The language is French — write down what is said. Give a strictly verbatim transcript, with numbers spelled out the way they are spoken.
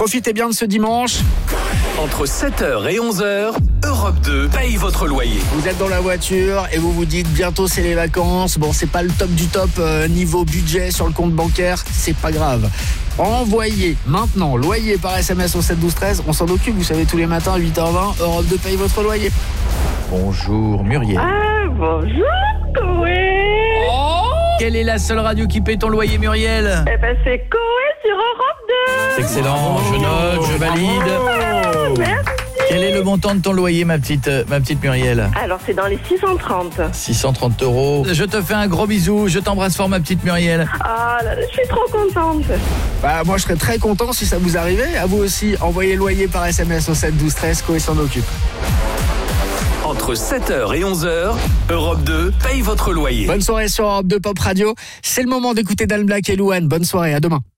Profitez bien de ce dimanche. Entre sept heures et onze heures, Europe deux paye votre loyer. Vous êtes dans la voiture et vous vous dites bientôt c'est les vacances. Bon, c'est pas le top du top euh, niveau budget sur le compte bancaire, c'est pas grave. Envoyez maintenant loyer par S M S au sept douze treize. On s'en occupe, vous savez, tous les matins à huit heures vingt, Europe deux paye votre loyer. Bonjour Muriel. Ah, bonjour, Coé. Oh, Quelle est la seule radio qui paye ton loyer, Muriel? Eh ben, c'est Coé sur Europe deux. Excellent, je note, je valide. Ah, merci. Quel est le montant de ton loyer, ma petite, euh, ma petite Muriel? Alors, c'est dans les six cent trente. six cent trente euros. Je te fais un gros bisou, je t'embrasse fort, ma petite Muriel. Ah, là, je suis trop contente. Bah, moi je serais très content si ça vous arrivait. À vous aussi, envoyez loyer par S M S au sept douze treize, Coé s'en occupe. Entre sept heures et onze heures, Europe deux paye votre loyer. Bonne soirée sur Europe deux Pop Radio. C'est le moment d'écouter Dan Black et Louane. Bonne soirée, à demain.